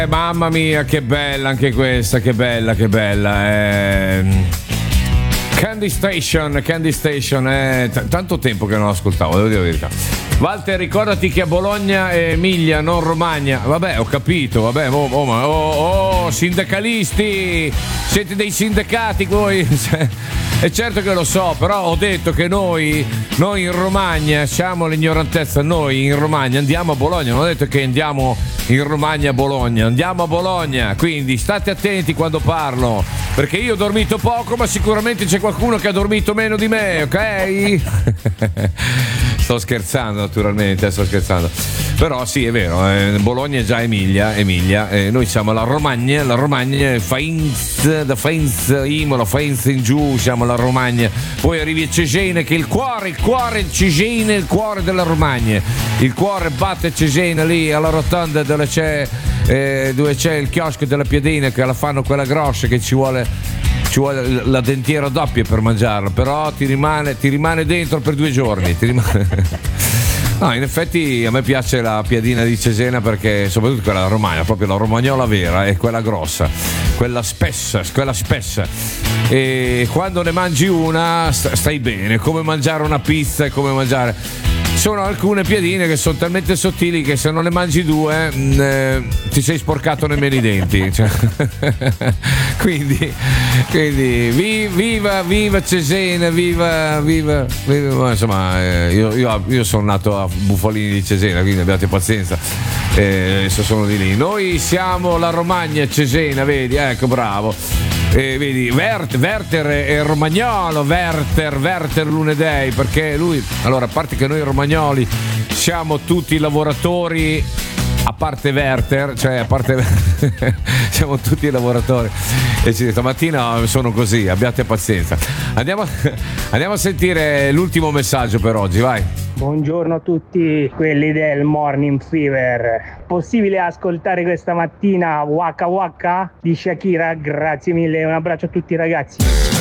Mamma mia, che bella anche questa, che bella. Candy Station, tanto tempo che non ascoltavo, devo dire la verità. Walter, ricordati che a Bologna è Emilia, non Romagna. Vabbè, ho capito, vabbè, sindacalisti, siete dei sindacati voi. È certo che lo so, però ho detto che noi in Romagna siamo l'ignorantezza, noi in Romagna andiamo a Bologna, non ho detto che andiamo in Romagna a Bologna, andiamo a Bologna, quindi state attenti quando parlo, perché io ho dormito poco, ma sicuramente c'è qualcuno che ha dormito meno di me, ok? Sto scherzando naturalmente, però sì, è vero, Bologna è già Emilia, noi siamo la Romagna, Faenza, da Faenza, Imola, Faenza in giù, siamo la Romagna, poi arrivi a Cesena che è il cuore Cesena, il cuore della Romagna, il cuore batte a Cesena lì alla rotonda dove c'è il chiosco della Piadina, che la fanno quella grossa, che ci vuole la dentiera doppia per mangiarla, però ti rimane dentro per 2 giorni, No, in effetti a me piace la piadina di Cesena, perché soprattutto quella romagna, proprio la romagnola vera, è quella grossa, quella spessa, e quando ne mangi una stai bene, come mangiare una pizza, è come mangiare. Sono alcune piadine che sono talmente sottili che se non ne mangi 2 ti sei sporcato nemmeno i denti, cioè. quindi viva Cesena, viva, insomma, io sono nato a Bufalini di Cesena, quindi abbiate pazienza, adesso sono di lì. Noi siamo la Romagna Cesena, vedi, ecco, bravo. Vedi, Werther è romagnolo, Werther lunedì, perché lui, allora, a parte che noi romagnoli siamo tutti lavoratori, a parte Werther, siamo tutti lavoratori, e stamattina sono così, abbiate pazienza. Andiamo a sentire l'ultimo messaggio per oggi, vai. Buongiorno a tutti quelli del Morning Fever. Possibile ascoltare questa mattina Waka Waka di Shakira? Grazie mille, un abbraccio a tutti ragazzi.